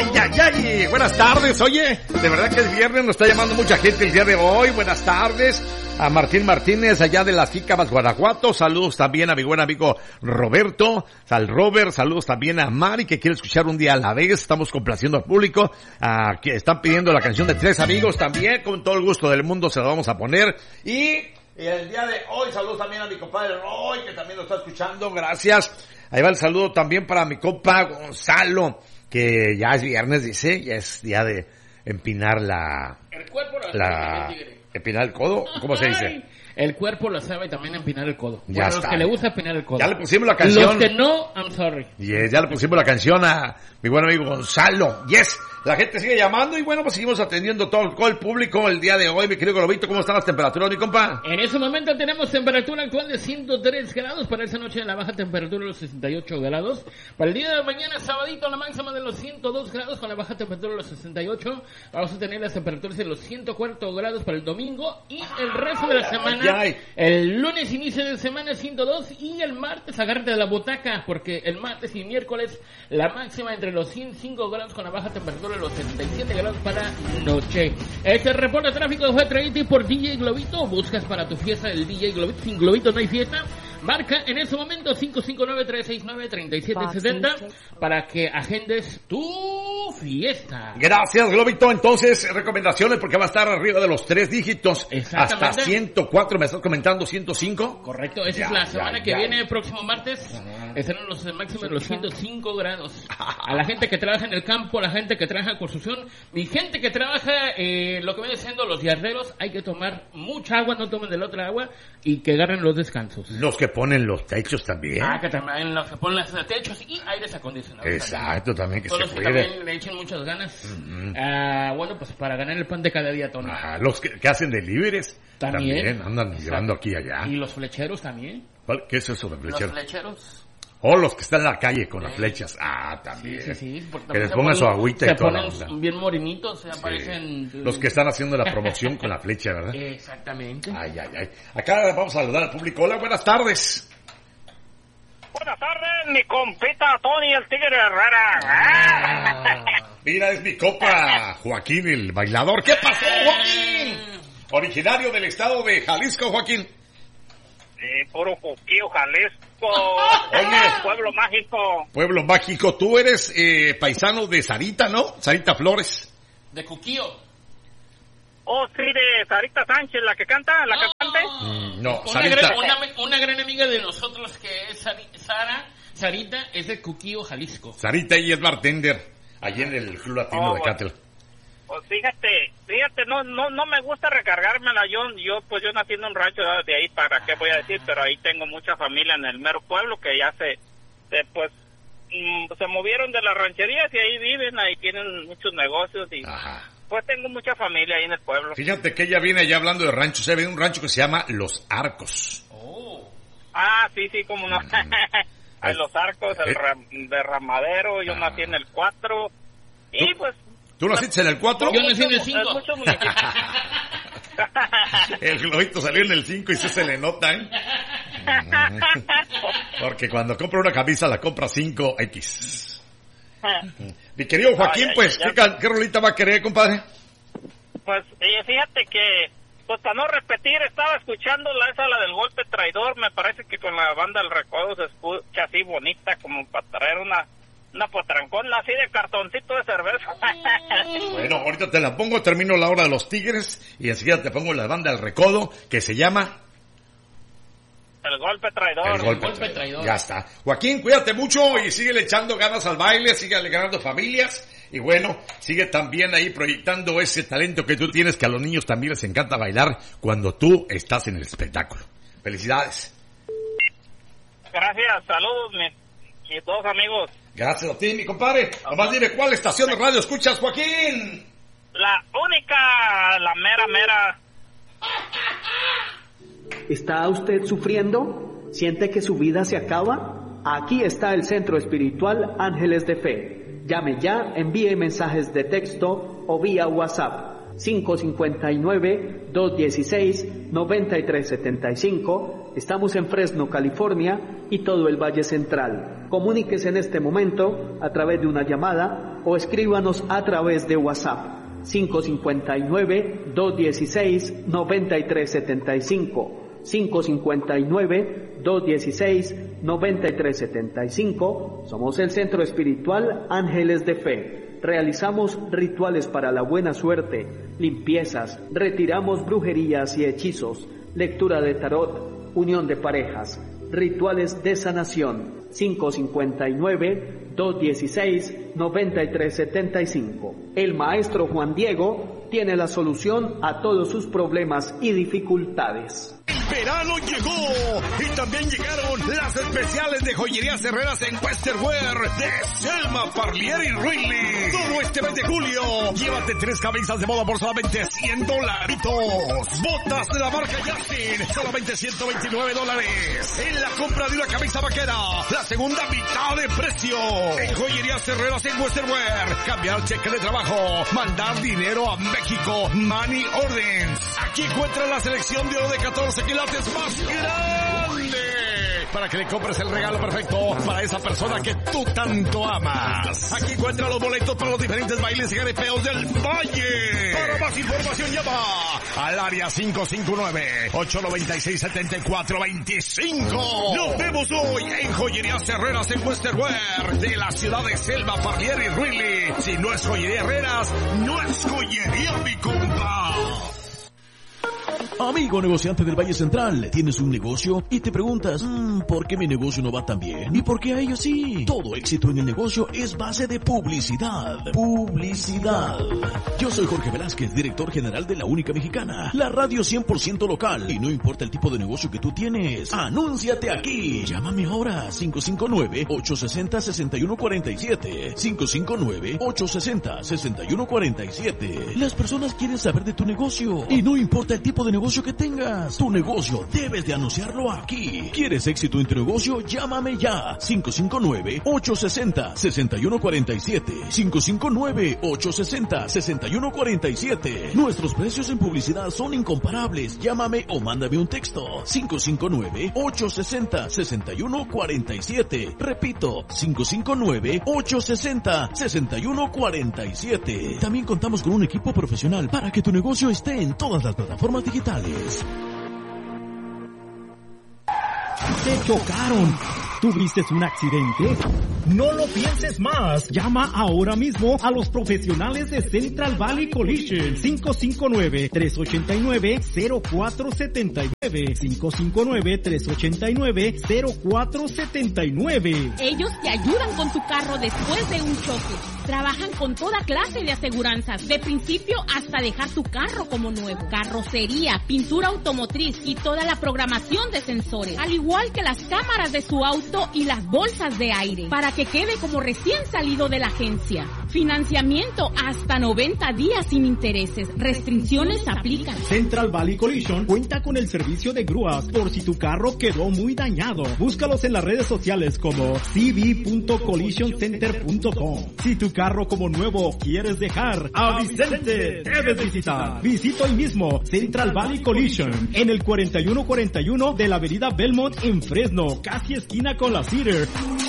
Ay, buenas tardes, oye, de verdad que es viernes, nos está llamando mucha gente el día de hoy, buenas tardes a Martín Martínez allá de las Jícamas, Guanajuato, saludos también a mi buen amigo Roberto, al Robert, saludos también a Mari que quiere escuchar un día a la vez, estamos complaciendo al público, que están pidiendo la canción de Tres Amigos también, con todo el gusto del mundo se la vamos a poner, y el día de hoy saludos también a mi compadre Roy que también lo está escuchando, gracias, ahí va el saludo también para mi compa Gonzalo, que ya es viernes, dice, ya es día de empinar el cuerpo empinar el codo, ¿cómo se dice? El cuerpo lo sabe también empinar el codo. Ya está. Los que le gusta empinar el codo. Ya le pusimos la canción. Los que no, I'm sorry. Yes, ya le pusimos la canción a mi buen amigo Gonzalo. Yes, la gente sigue llamando y bueno, pues seguimos atendiendo todo el público el día de hoy. Mi querido Globito, ¿cómo están las temperaturas, mi compa? En ese momento tenemos temperatura actual de 103 grados. Para esa noche la baja temperatura de los 68 grados. Para el día de mañana, sabadito, la máxima de los 102 grados con la baja temperatura de los 68. Vamos a tener las temperaturas de los 104 grados para el domingo y el resto de la semana. El lunes inicio de semana 102 y el martes agárrate de la butaca porque el martes y miércoles la máxima entre los 105 grados con la baja temperatura de los 77 grados para noche. Este reporte de tráfico fue traído por DJ Globito. Buscas para tu fiesta el DJ Globito. Sin Globito no hay fiesta. Marca en ese momento 559-369-3770 para que agendes tu fiesta. Gracias, Globito. Entonces, recomendaciones porque va a estar arriba de los 3 dígitos. Hasta 104, me estás comentando 105. Correcto, esa es la semana que viene, el próximo martes. Estarán los máximos de los 105 grados. A la gente que trabaja en el campo, a la gente que trabaja en construcción, mi gente que trabaja lo que viene siendo los yarderos, hay que tomar mucha agua, no tomen de la otra agua y que agarren los descansos. Los que ponen los techos también. Que también los que ponen los techos y aires acondicionados. Exacto, también que todos se los puede. que también le echen muchas ganas. Bueno, pues para ganar el pan de cada día, Tony. Los que hacen deliveries también andan llevando aquí y allá. Y los flecheros también. ¿Qué es eso de flecheros? Los flecheros. Los que están en la calle con las flechas. También. Sí, que les pongan su agüita y toda la onda. Se ponen bien morenitos, se aparecen. Los que están haciendo la promoción con la flecha, ¿verdad? Exactamente. Ay. Acá vamos a saludar al público. Hola, buenas tardes. Buenas tardes, mi compita Tony, el Tigre Herrera. Mira, es mi copa Joaquín, el bailador. ¿Qué pasó, Joaquín? Originario del estado de Jalisco, Joaquín. Puro Coquillo, Jalisco. Oye, Pueblo mágico. Pueblo mágico. Tú eres paisano de Sarita, ¿no? Sarita Flores. De Coquillo. Oh, sí, de Sarita Sánchez, la que canta, la cantante. No, Sarita. Una gran amiga de nosotros que es Sarita, es de Coquillo, Jalisco. Sarita y es bartender, allí en el Club Latino de Catel. Pues fíjate, no me gusta recargármela, yo nací en un rancho de ahí, para qué voy a decir, pero ahí tengo mucha familia en el mero pueblo que ya se movieron de las rancherías y ahí viven, ahí tienen muchos negocios y pues tengo mucha familia ahí en el pueblo. Fíjate que ella viene allá hablando de ranchos, viene un rancho que se llama Los Arcos. Sí, como no. En Los Arcos, el derramadero, yo nací en el 4 y pues... ¿Tú naciste en el 4? Yo nací en el 5. El globito salió en el 5 y se le nota, ¿eh? Porque cuando compra una camisa la compra 5X. Mi querido Joaquín, pues, ¿qué rolita va a querer, compadre? Pues, fíjate que, pues para no repetir, estaba escuchando la del golpe traidor, me parece que con la banda del Recodo se escucha así bonita, como para traer una potrancona así de cartoncito de cerveza. Bueno, ahorita te la pongo, termino la hora de los Tigres y enseguida te pongo la banda del Recodo que se llama El Golpe Traidor. El golpe traidor. Ya está. Joaquín, cuídate mucho y síguele echando ganas al baile, síguele ganando familias y bueno, sigue también ahí proyectando ese talento que tú tienes, que a los niños también les encanta bailar cuando tú estás en el espectáculo. Felicidades. Gracias, saludos mis dos amigos. Gracias a ti, mi compadre. Nomás dime, ¿cuál estación de radio escuchas, Joaquín? La única, la mera. ¿Está usted sufriendo? ¿Siente que su vida se acaba? Aquí está el Centro Espiritual Ángeles de Fe. Llame ya, envíe mensajes de texto o vía WhatsApp 559-216-9375. Estamos en Fresno, California y todo el Valle Central. Comuníquese en este momento a través de una llamada o escríbanos a través de WhatsApp. 559-216-9375. 559-216-9375. Somos el Centro Espiritual Ángeles de Fe. Realizamos rituales para la buena suerte, limpiezas, retiramos brujerías y hechizos, lectura de tarot, unión de parejas, rituales de sanación. 559-216-9375. El maestro Juan Diego tiene la solución a todos sus problemas y dificultades. El verano llegó y también llegaron las especiales de Joyerías Herreras en Western Wear de Selma, Parlier y Riley. Todo este mes de julio, llévate 3 camisas de moda por solamente $100. Botas de la marca Justin, solamente $129. En la compra de una camisa vaquera, la segunda mitad de precio. En Joyerías Herreras en Western Wear, cambiar cheque de trabajo, mandar dinero a México, Money Orders. Aquí encuentras la selección de oro de 14 quilates más grande para que le compres el regalo perfecto para esa persona que tú tanto amas. Aquí encuentra los boletos para los diferentes bailes y jaripeos del Valle. Para más información llama al área 559-896-7425. Nos vemos hoy en Joyerías Herreras en Western Wear de la ciudad de Selma, Parlier y Riley. Si no es Joyería Herreras, no es joyería, mi compa. Amigo negociante del Valle Central, tienes un negocio y te preguntas, ¿por qué mi negocio no va tan bien? ¿Y por qué a ellos sí? Todo éxito en el negocio es base de publicidad. Publicidad. Yo soy Jorge Velázquez, director general de La Única Mexicana, la radio 100% local. Y no importa el tipo de negocio que tú tienes, anúnciate aquí. Llámame ahora, 559-860-6147. 559-860-6147. Las personas quieren saber de tu negocio y no importa el tipo de negocio que tengas, tu negocio debes de anunciarlo aquí. ¿Quieres éxito en tu negocio? Llámame ya. 559-860-6147. 559-860-6147. Nuestros precios en publicidad son incomparables. Llámame o mándame un texto. 559-860-6147. Repito, 559-860-6147. También contamos con un equipo profesional para que tu negocio esté en todas las plataformas digitales. ¡Te chocaron! ¿Tuviste un accidente? No lo pienses más. Llama ahora mismo a los profesionales de Central Valley Collision. 559-389-0479. 559-389-0479. Ellos te ayudan con tu carro después de un choque. Trabajan con toda clase de aseguranzas, de principio hasta dejar tu carro como nuevo. Carrocería, pintura automotriz y toda la programación de sensores. Al igual que las cámaras de su auto y las bolsas de aire, para que quede como recién salido de la agencia. Financiamiento hasta 90 días sin intereses. Restricciones aplican. Central Valley Collision cuenta con el servicio de grúas por si tu carro quedó muy dañado. Búscalos en las redes sociales como cb.collisioncenter.com. Si tu carro como nuevo quieres dejar, a Vicente debes visitar. Visita hoy mismo Central Valley Collision en el 4141 de la avenida Belmont en Fresno, casi esquina con la Cedar.